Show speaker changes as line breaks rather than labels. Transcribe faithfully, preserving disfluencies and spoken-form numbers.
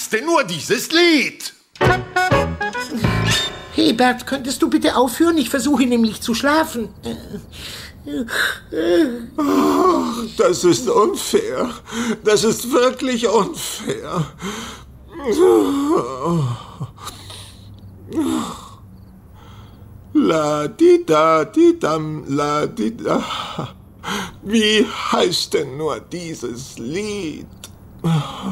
heißt denn nur dieses Lied?
Hebert, könntest du bitte aufhören? Ich versuche nämlich zu schlafen.
Oh, das ist unfair. Das ist wirklich unfair. La di da di dam la di da. Wie heißt denn nur dieses Lied?